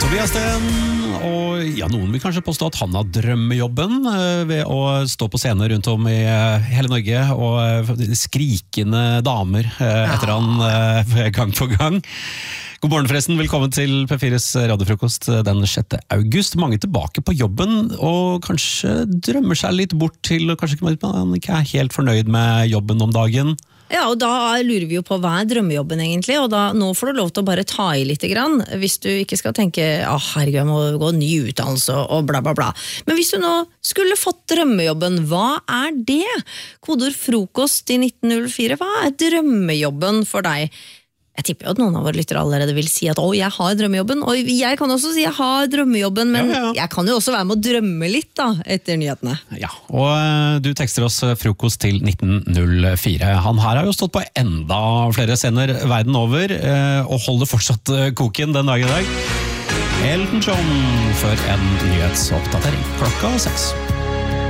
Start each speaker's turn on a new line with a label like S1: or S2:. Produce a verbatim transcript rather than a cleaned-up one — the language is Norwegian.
S1: Tobias Sten, og ja, noen vil kanskje påstå at han har drømmejobben ved å stå på scener rundt om i hele Norge og skrikende damer etter han gang på gang. God morgen forresten, velkommen til P fires radiofrokost den sjette august. Mange tilbake på jobben og kanskje drømmer seg litt bort til, og kanskje man ikke er helt fornøyd med jobben om dagen.
S2: Ja, og da lurer vi jo på hva er drømmejobben egentlig, og da, nå får du lov til å bare ta i litt grann, hvis du ikke skal tenke, ah, herregud, jeg må gå ny utdannelse og bla bla bla. Men hvis du nå skulle fått drømmejobben, hva er det? Kodord frokost i nitten null fire, hva er drømmejobben for deg? Jeg tipper jo at noen av våre lyttere allerede vil si at å, jeg har drømmejobben, og jeg kan også si jeg har drømmejobben, men ja, ja. Jeg kan jo også være med å drømme litt da, etter nyhetene.
S1: Ja, og du tekster oss frokost til nitten null fire. Han her har jo stått på enda flere scener verden over, og holder fortsatt koken den dag i dag. Elton John for en nyhetsoppdatering klokka seks.